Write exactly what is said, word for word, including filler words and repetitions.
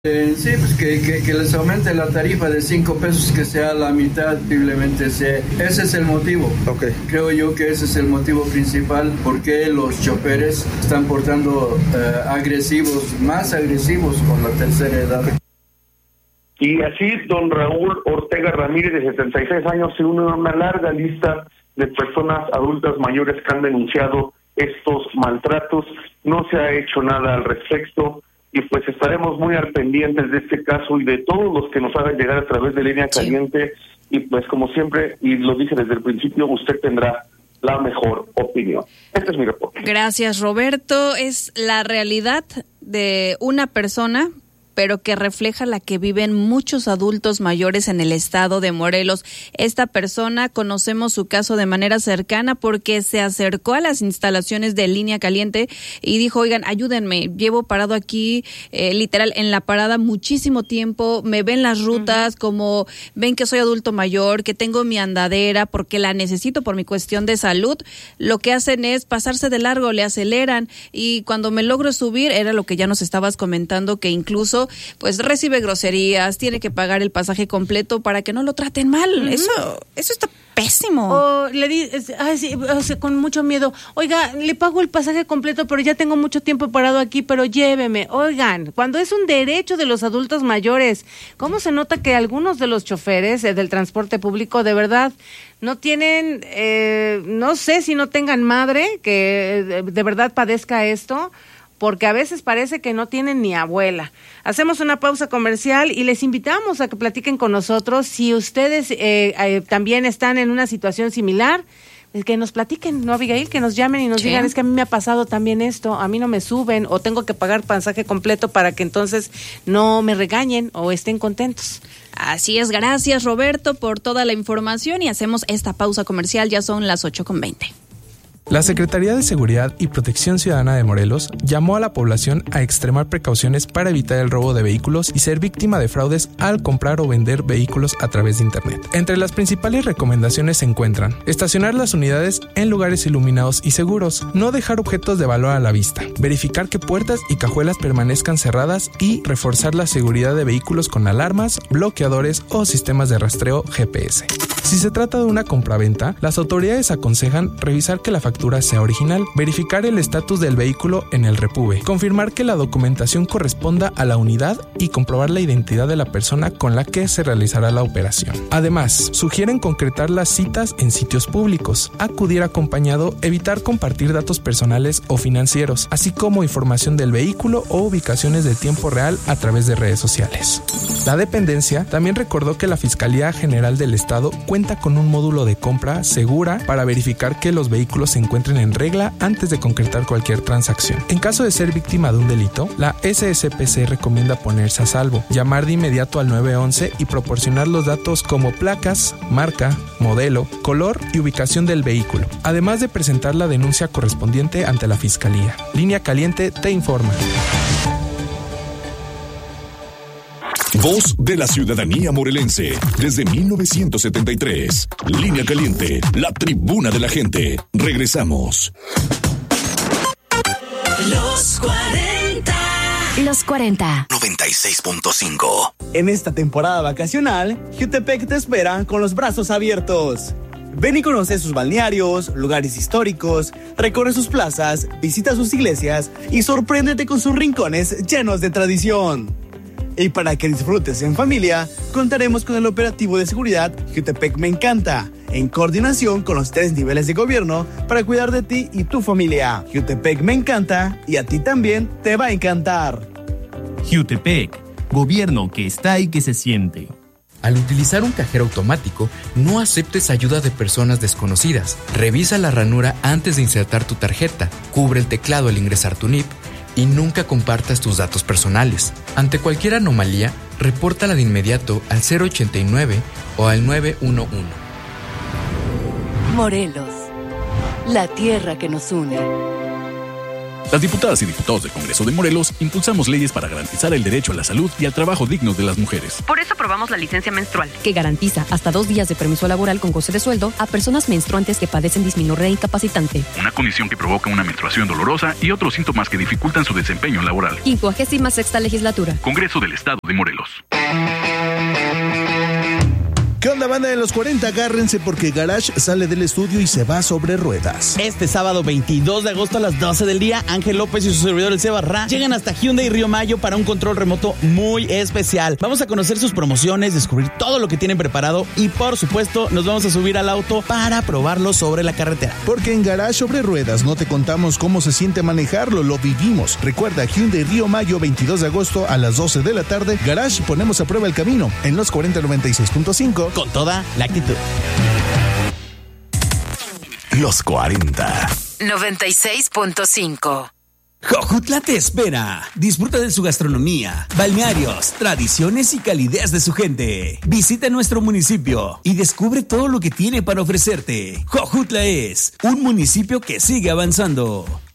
Eh, sí, pues que, que, que les aumente la tarifa de cinco pesos, que sea la mitad, posiblemente sea. Ese es el motivo. Okay. Creo yo que ese es el motivo principal por qué los choferes están portando eh, agresivos, más agresivos con la tercera edad. Y así, don Raúl Ortega Ramírez, de setenta y seis años, se une a una larga lista de personas adultas mayores que han denunciado estos maltratos. No se ha hecho nada al respecto. Y pues estaremos muy al pendientes de este caso y de todos los que nos hagan llegar a través de Línea Caliente. Sí. Y pues como siempre, y lo dije desde el principio, usted tendrá la mejor opinión. Este es mi reporte. Gracias, Roberto. Es la realidad de una persona, pero que refleja la que viven muchos adultos mayores en el estado de Morelos. Esta persona, conocemos su caso de manera cercana porque se acercó a las instalaciones de Línea Caliente y dijo, oigan, ayúdenme, llevo parado aquí, eh, literal, en la parada muchísimo tiempo, me ven las rutas, uh-huh. como ven que soy adulto mayor, que tengo mi andadera porque la necesito por mi cuestión de salud. Lo que hacen es pasarse de largo, le aceleran, y cuando me logro subir, era lo que ya nos estabas comentando, que incluso pues recibe groserías, tiene que pagar el pasaje completo para que no lo traten mal. Uh-huh. Eso eso está pésimo. O le di, ay, sí, o sea, con mucho miedo, oiga, le pago el pasaje completo, pero ya tengo mucho tiempo parado aquí, pero lléveme. Oigan, cuando es un derecho de los adultos mayores, ¿cómo se nota que algunos de los choferes eh, del transporte público de verdad no tienen, eh, no sé si no tengan madre que de, de verdad padezca esto? Porque a veces parece que no tienen ni abuela. Hacemos una pausa comercial y les invitamos a que platiquen con nosotros. Si ustedes eh, eh, también están en una situación similar, que nos platiquen, ¿no, Abigail? Que nos llamen y nos sí. digan, es que a mí me ha pasado también esto, a mí no me suben, o tengo que pagar pasaje completo para que entonces no me regañen o estén contentos. Así es, gracias, Roberto, por toda la información, y hacemos esta pausa comercial. Ya son las ocho con veinte. La Secretaría de Seguridad y Protección Ciudadana de Morelos llamó a la población a extremar precauciones para evitar el robo de vehículos y ser víctima de fraudes al comprar o vender vehículos a través de Internet. Entre las principales recomendaciones se encuentran: estacionar las unidades en lugares iluminados y seguros, no dejar objetos de valor a la vista, verificar que puertas y cajuelas permanezcan cerradas y reforzar la seguridad de vehículos con alarmas, bloqueadores o sistemas de rastreo G P S. Si se trata de una compraventa, las autoridades aconsejan revisar que la factura sea original, verificar el estatus del vehículo en el Repube, confirmar que la documentación corresponda a la unidad y comprobar la identidad de la persona con la que se realizará la operación. Además, sugieren concretar las citas en sitios públicos, acudir acompañado, evitar compartir datos personales o financieros, así como información del vehículo o ubicaciones de tiempo real a través de redes sociales. La dependencia también recordó que la Fiscalía General del Estado cuenta con un módulo de compra segura para verificar que los vehículos se encuentren en regla antes de concretar cualquier transacción. En caso de ser víctima de un delito, la S S P C recomienda ponerse a salvo, llamar de inmediato al nueve once y proporcionar los datos como placas, marca, modelo, color y ubicación del vehículo, además de presentar la denuncia correspondiente ante la Fiscalía. Línea Caliente te informa. Voz de la ciudadanía morelense, desde mil novecientos setenta y tres. Línea Caliente, la tribuna de la gente. Regresamos. Los cuarenta. Los cuarenta. noventa y seis punto cinco. En esta temporada vacacional, Jutepec te espera con los brazos abiertos. Ven y conoce sus balnearios, lugares históricos, recorre sus plazas, visita sus iglesias y sorpréndete con sus rincones llenos de tradición. Y para que disfrutes en familia, contaremos con el operativo de seguridad Jutepec Me Encanta, en coordinación con los tres niveles de gobierno para cuidar de ti y tu familia. Jutepec Me Encanta, y a ti también te va a encantar. Jutepec, gobierno que está y que se siente. Al utilizar un cajero automático, no aceptes ayuda de personas desconocidas. Revisa la ranura antes de insertar tu tarjeta, cubre el teclado al ingresar tu N I P, y nunca compartas tus datos personales. Ante cualquier anomalía, repórtala de inmediato al cero ochenta y nueve o al nueve uno uno. Morelos, la tierra que nos une. Las diputadas y diputados del Congreso de Morelos impulsamos leyes para garantizar el derecho a la salud y al trabajo digno de las mujeres. Por eso aprobamos la licencia menstrual, que garantiza hasta dos días de permiso laboral con goce de sueldo a personas menstruantes que padecen dismenorrea incapacitante. Una condición que provoca una menstruación dolorosa y otros síntomas que dificultan su desempeño laboral. quincuagésima sexta legislatura. Congreso del Estado de Morelos. ¿Qué onda, banda de los cuarenta? Agárrense porque Garage sale del estudio y se va sobre ruedas. Este sábado veintidós de agosto a las doce del día, Ángel López y su servidor el Seba Ra llegan hasta Hyundai Río Mayo para un control remoto muy especial. Vamos a conocer sus promociones, descubrir todo lo que tienen preparado y por supuesto nos vamos a subir al auto para probarlo sobre la carretera. Porque en Garage sobre ruedas no te contamos cómo se siente manejarlo, lo vivimos. Recuerda, Hyundai Río Mayo, veintidós de agosto a las doce de la tarde. Garage, ponemos a prueba el camino en los cuarenta noventa y seis punto cinco. Con toda la actitud. Los cuarenta. noventa y seis punto cinco. Jojutla te espera. Disfruta de su gastronomía, balnearios, tradiciones y calidez de su gente. Visita nuestro municipio y descubre todo lo que tiene para ofrecerte. Jojutla es un municipio que sigue avanzando.